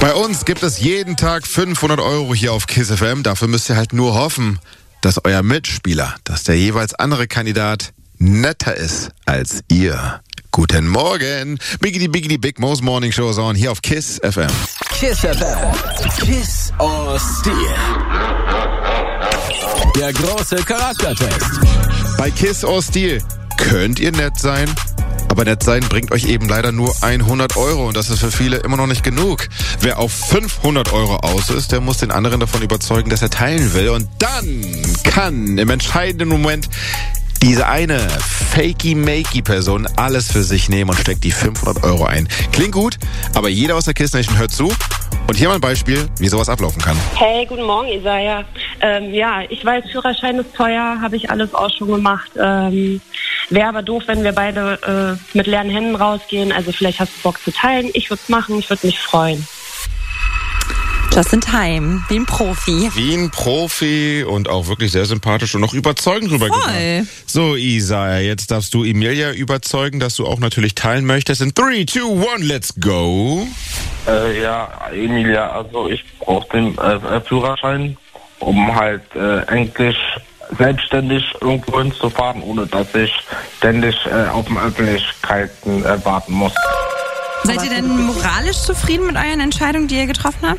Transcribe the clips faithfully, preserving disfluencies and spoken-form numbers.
Bei uns gibt es jeden Tag fünfhundert Euro hier auf KISS F M. Dafür müsst ihr halt nur hoffen, dass euer Mitspieler, dass der jeweils andere Kandidat netter ist als ihr. Guten Morgen. Biggity Biggity Big Mo's Morning Show is on hier auf KISS F M. KISS F M. Kiss or Steal. Der große Charaktertest. Bei Kiss or Steal könnt ihr nett sein, aber nett sein bringt euch eben leider nur hundert Euro und das ist für viele immer noch nicht genug. Wer auf fünfhundert Euro aus ist, der muss den anderen davon überzeugen, dass er teilen will und dann kann im entscheidenden Moment diese eine fakey-makey-Person alles für sich nehmen und steckt die fünfhundert Euro ein. Klingt gut, aber jeder aus der KISS Nation hört zu. Und hier mal ein Beispiel, wie sowas ablaufen kann. Hey, guten Morgen, Isaiah. Ähm, ja, ich weiß, Führerschein ist teuer, habe ich alles auch schon gemacht. Ähm, Wäre aber doof, wenn wir beide äh, mit leeren Händen rausgehen. Also vielleicht hast du Bock zu teilen. Ich würde es machen, ich würde mich freuen. Just in time, wie ein Profi. Wie ein Profi und auch wirklich sehr sympathisch und noch überzeugend rübergekommen. So, Isa, jetzt darfst du Emilia überzeugen, dass du auch natürlich teilen möchtest. In three, two, one, let's go. Äh, ja, Emilia, also ich brauche den äh, Führerschein, um halt äh, endlich selbstständig irgendwo hinzufahren, ohne dass ich ständig äh, auf den Öffentlichkeiten äh, warten muss. Seid ihr denn moralisch zufrieden mit euren Entscheidungen, die ihr getroffen habt?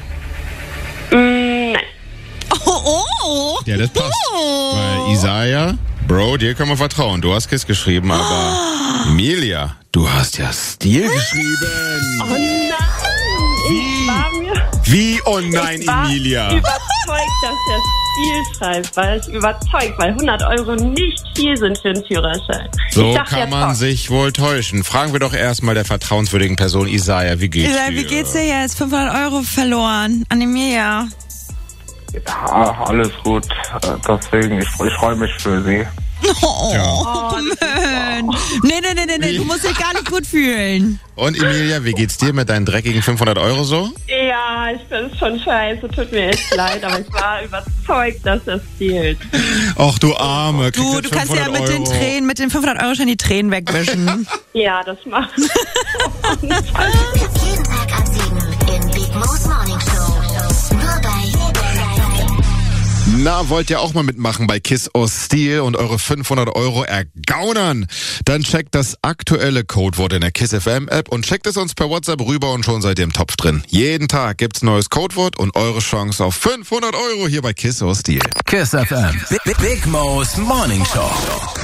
Mm, nein. Oh, oh. Ja, das passt. Oh. Weil Isaiah, Bro, dir können wir vertrauen. Du hast KISS geschrieben, aber oh. Emilia, du hast ja Stil geschrieben. Oh nein! Wie? Ich war mir Wie? Oh nein, ich war Emilia. überzeugt, dass der Stil schreibt, weil ich überzeugt, weil hundert Euro nicht viel sind für einen Führerschein. So ich dachte, kann man doch. sich wohl täuschen. Fragen wir doch erstmal der vertrauenswürdigen Person Isaiah, wie geht's Isaiah, dir? wie geht's dir jetzt? fünfhundert Euro verloren an Emilia. Ja, alles gut. Deswegen, ich, ich freue mich für Sie. Oh, Ja. Mensch. Nee, nee, nee, nee, nee, du musst dich gar nicht gut fühlen. Und Emilia, wie geht's dir mit deinen dreckigen fünfhundert Euro so? Ja, ich bin schon scheiße, tut mir echt leid, aber ich war überzeugt, dass das stiehlt. Ach du Arme. kriegst Du, jetzt du kannst ja mit den Euro. Tränen, mit den fünfhundert Euro schon die Tränen wegwischen. Ja, das macht. Jeden Tag ab sieben in Big Mo's Morning Show. Nur bei Na, wollt ihr auch mal mitmachen bei Kiss or Steal und eure fünfhundert Euro ergaunern? Dann checkt das aktuelle Codewort in der KISS F M App und checkt es uns per WhatsApp rüber und schon seid ihr im Topf drin. Jeden Tag gibt's neues Codewort und eure Chance auf fünfhundert Euro hier bei Kiss or Steal. KISS F M. Big, Big Mo's Morning Show.